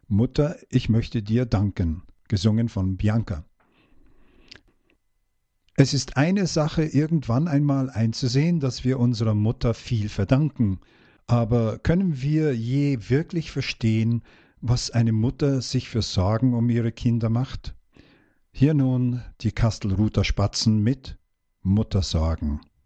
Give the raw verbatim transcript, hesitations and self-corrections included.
Mutter, ich möchte dir danken, gesungen von Bianca. Es ist eine Sache, irgendwann einmal einzusehen, dass wir unserer Mutter viel verdanken. Aber können wir je wirklich verstehen, was eine Mutter sich für Sorgen um ihre Kinder macht? Hier nun die Kastelruther Spatzen mit Muttersorgen.